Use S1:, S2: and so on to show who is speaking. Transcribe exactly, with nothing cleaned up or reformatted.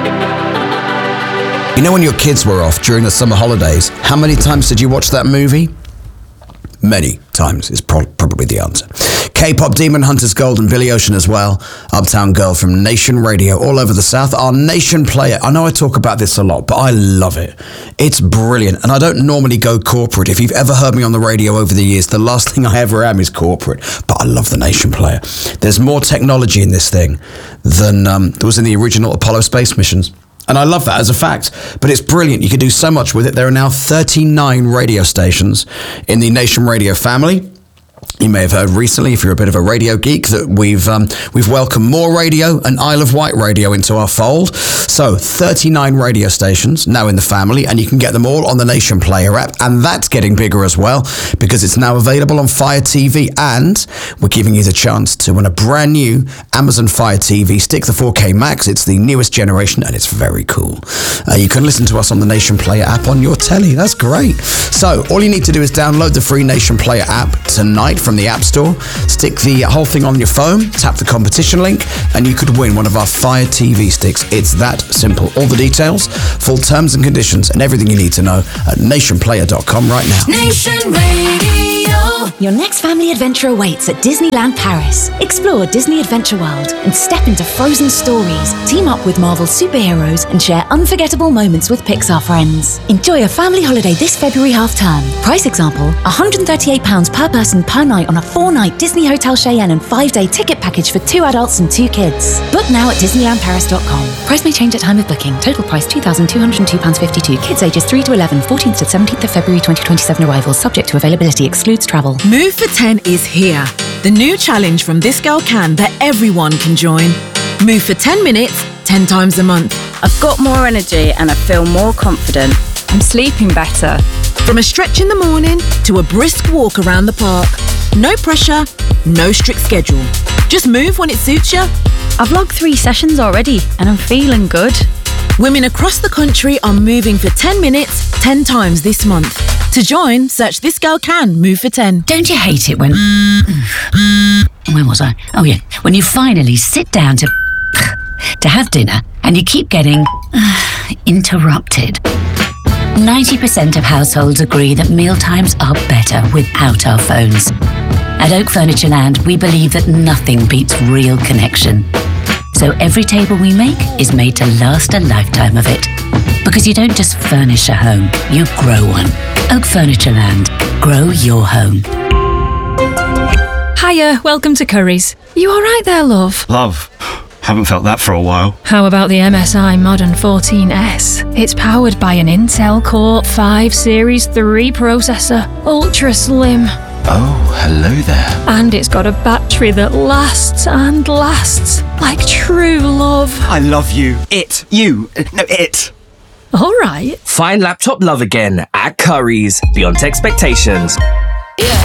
S1: You know when your kids were off during the summer holidays, how many times did you watch that movie? Many times is pro- probably the answer. K-pop Demon Hunters Gold and Billy Ocean as well. Uptown Girl from Nation Radio all over the South. Our Nation player. I know I talk about this a lot, but I love it. It's brilliant. And I don't normally go corporate. If you've ever heard me on the radio over the years, the last thing I ever am is corporate. But I love the Nation player. There's more technology in this thing than um, there was in the original Apollo space missions. And I love that as a fact, but it's brilliant. You can do so much with it. There are now thirty-nine radio stations in the Nation Radio family. You may have heard recently, if you're a bit of a radio geek, that we've um, we've welcomed More Radio and Isle of Wight Radio into our fold. So thirty-nine radio stations now in the family, and you can get them all on the Nation Player app, and that's getting bigger as well because it's now available on Fire T V, and we're giving you the chance to win a brand new Amazon Fire T V Stick, the four K Max. It's the newest generation, and it's very cool. Uh, you can listen to us on the Nation Player app on your telly. That's great. So all you need to do is download the free Nation Player app tonight from the App Store, stick the whole thing on your phone, tap the competition link, and you could win one of our Fire T V sticks. It's that simple. All the details, full terms and conditions, and everything you need to know at nation player dot com right now.
S2: Nation Radio.
S3: Your next family adventure awaits at Disneyland Paris. Explore Disney Adventure World and step into frozen stories. Team up with Marvel superheroes and share unforgettable moments with Pixar friends. Enjoy a family holiday this February half-term. Price example, one hundred thirty-eight pounds per person per night on a four-night Disney Hotel Cheyenne and five-day ticket package for two adults and two kids. Book now at disneyland paris dot com. Price may change at time of booking. Total price two thousand two hundred two pounds fifty-two. Kids ages three to eleven, fourteenth to seventeenth of February twenty twenty-seven arrivals. Subject to availability. Excludes travel.
S4: Move for ten is here. The new challenge from This Girl Can that everyone can join. Move for ten minutes, ten times a month.
S5: I've got more energy and I feel more confident. I'm sleeping better.
S4: From a stretch in the morning to a brisk walk around the park. No pressure, no strict schedule. Just move when it suits you.
S5: I've logged three sessions already and I'm feeling good.
S4: Women across the country are moving for ten minutes, ten times this month. To join, search This Girl Can Move for ten.
S6: Don't you hate it when... Where was I? Oh, yeah. When you finally sit down to... to have dinner and you keep getting... interrupted. ninety percent of households agree that mealtimes are better without our phones. At Oak Furniture Land, we believe that nothing beats real connection. So every table we make is made to last a lifetime of it. Because you don't just furnish a home, you grow one. Oak Furniture Land. Grow your home.
S7: Hiya, welcome to Curry's. You all right there, love?
S8: Love. Haven't felt that for a while.
S7: How about the M S I Modern fourteen S? It's powered by an Intel Core five Series three processor, ultra slim.
S8: Oh, hello there.
S7: And it's got a battery that lasts and lasts like true love.
S9: I love you. It. You. No, it.
S7: All right.
S10: Find laptop love again at Curry's. Beyond expectations.
S2: Yeah.